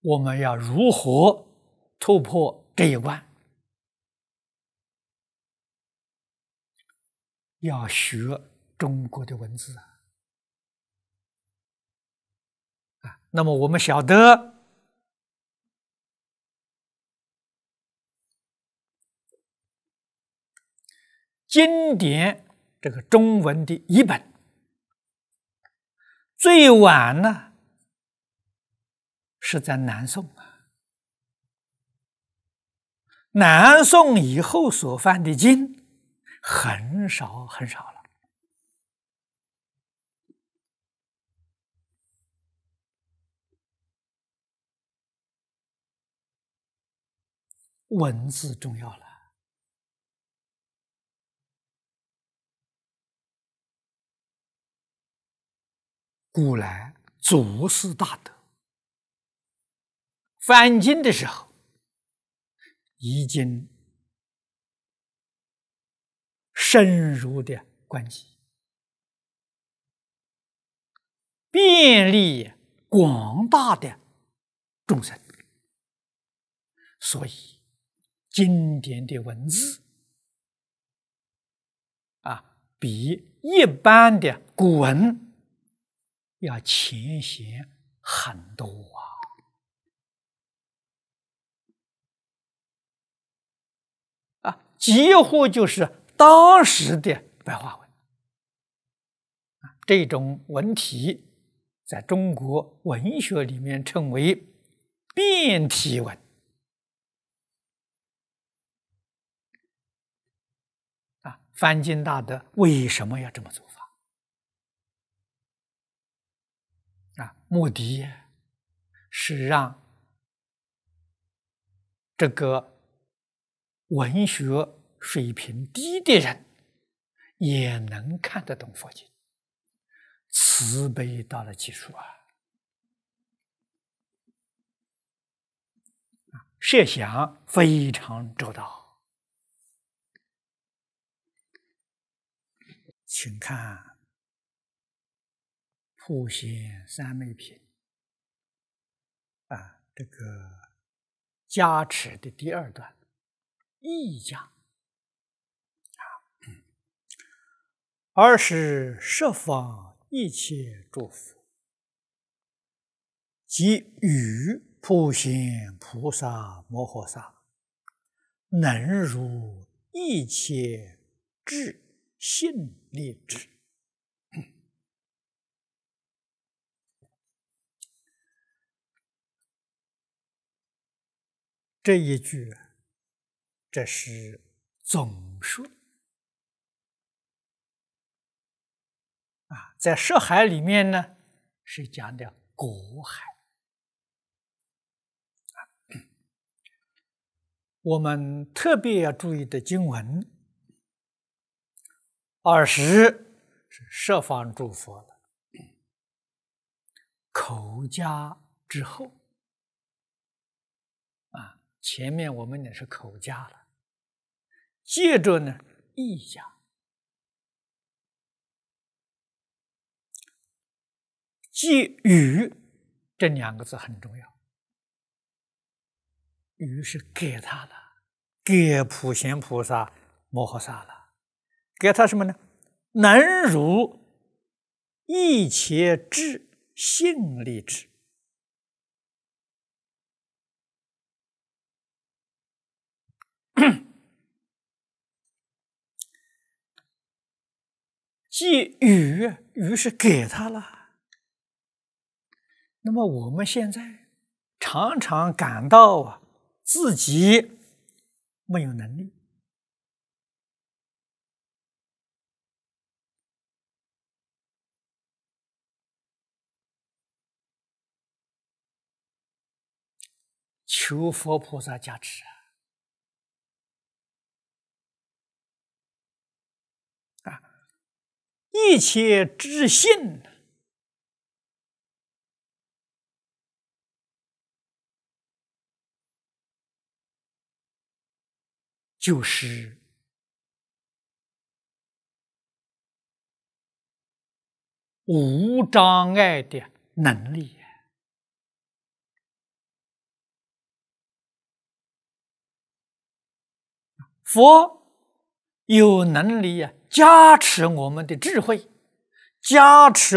我们要如何突破这一关？要学中国的文字那么我们晓得，经典这个中文的译本，最晚呢是在南宋南宋以后所翻的经很少很少了。文字重要了。古来祖师大德翻经的时候，已经深入的关系，便利广大的众生，所以经典的文字比一般的古文要浅显很多几乎就是当时的白话文。这种文体在中国文学里面称为变体文。翻经大德为什么要这么做法？目的是让这个文学水平低的人也能看得懂佛经，慈悲到了极处设想非常周到。请看普贤三昧品这个加持的第二段义讲尔时十方一切诸佛，即与普贤菩萨摩诃萨，能如一切智信力之。这一句这是总说在涉海里面呢是讲的果海。我们特别要注意的经文20是十方诸佛了，口加之后前面我们也是口加了，接着呢义加。即与这两个字很重要，与是给他了，给普贤菩萨摩诃萨了，给他什么呢？能如一切智信力之。即与是给他了。那么我们现在常常感到自己没有能力，求佛菩萨加持一切知信就是无障碍的能力佛有能力加持我们的智慧，加持